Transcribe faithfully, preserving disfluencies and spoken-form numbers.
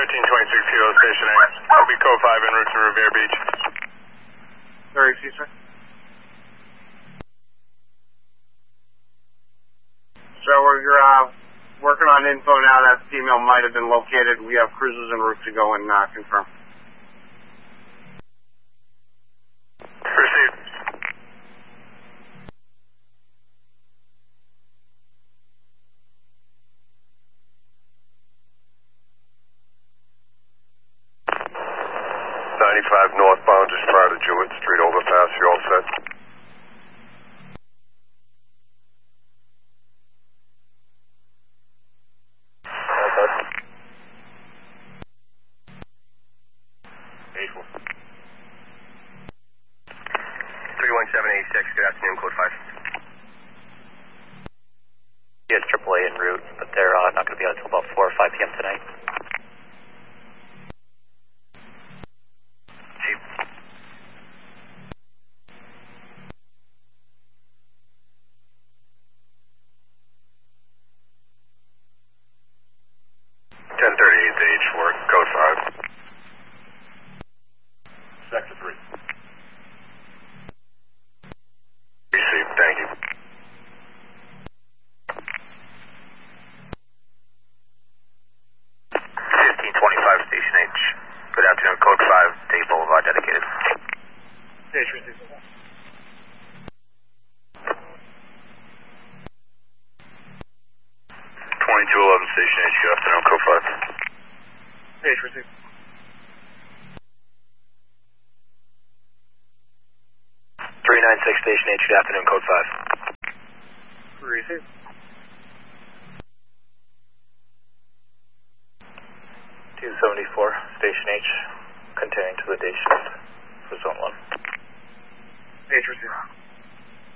thirteen twenty-six Kilo Station A. I'll be code five en route to Revere Beach. Very easy, sir. So we're uh, working on info now that female might have been located. We have cruisers en route to go and uh, confirm. Received. ninety-five northbound, just prior to Jewett Street overpass. You all set? three one seven eight six, good afternoon, code five. Yes, triple A en route, but they're uh, not going to be out until about four or five p m tonight. Chief. ten thirty-eight to H four, code five. Sector three. Received, thank you. fifteen twenty-five, Station H. Good afternoon, code five, Day Boulevard, dedicated. Stage received. twenty-two eleven Station H. Good afternoon, code five. Stage received. three nine six Station H, good afternoon, code five. Received. two seventy-four Station H, continuing to the day shift for zone one. Stage received.